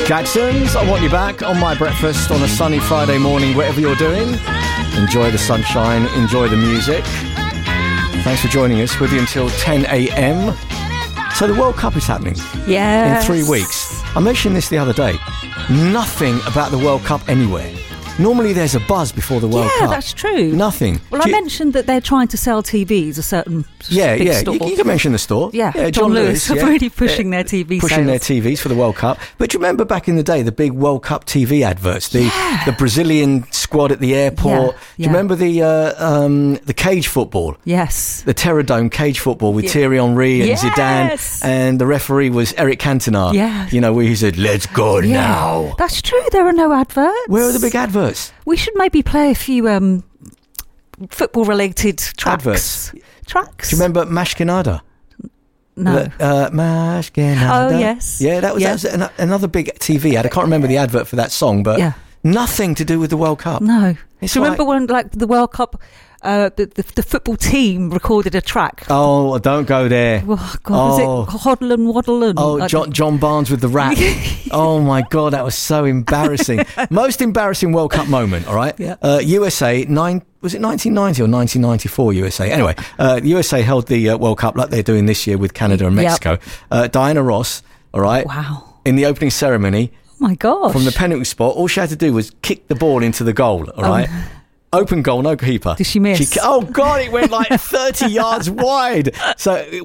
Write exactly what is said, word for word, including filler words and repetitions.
Jacksons, I want you back on My Breakfast on a sunny Friday morning, whatever you're doing. Enjoy the sunshine, enjoy the music. Thanks for joining us. With you until ten a.m. So the World Cup is happening. Yes. In three weeks. I mentioned this the other day. Nothing about the World Cup anywhere. Normally there's a buzz before the World yeah, Cup. Yeah, that's true. Nothing. Well, Do I you... mentioned that they're trying to sell T Vs, a certain yeah, big yeah. store. You, you can mention the store. Yeah, yeah John, John Lewis, Lewis are yeah. really pushing yeah. their T V Pushing sales. their T Vs for the World Cup. But do you remember back in the day, the big World Cup T V adverts? The yeah. the Brazilian squad at the airport. Yeah, do yeah. you remember the uh, um, the cage football? Yes. The Terradome cage football with yeah. Thierry Henry and yes. Zidane. And the referee was Eric Cantona. Yeah. You know, where he said, let's go yeah. now. That's true. There are no adverts. Where are the big adverts? We should maybe play a few um, football-related tracks. Adverts. Tracks. Do you remember Mashkinada? No. The, uh, Mashkinada. Oh, yes. Yeah, that was, yeah. that was an, another big T V ad. I can't remember the advert for that song, but yeah. nothing to do with the World Cup. No. It's Do you like, remember when, like, the World Cup, uh, the, the the football team recorded a track? Oh, don't go there. Oh, God, oh. was it Hoddle and Waddle and... Oh, like, John, John Barnes with the rap. Oh, my God, that was so embarrassing. Most embarrassing World Cup moment, all right? Yeah. Uh, U S A, nine, was it nineteen ninety or nineteen ninety-four U S A? Anyway, uh, U S A held the uh, World Cup like they're doing this year with Canada and Mexico. Yep. Uh, Diana Ross, all right? Wow. In the opening ceremony... Oh, my gosh. From the penalty spot, all she had to do was kick the ball into the goal, all right? Um, Open goal, no keeper. Did she miss? She, oh, God, it went like thirty yards wide. So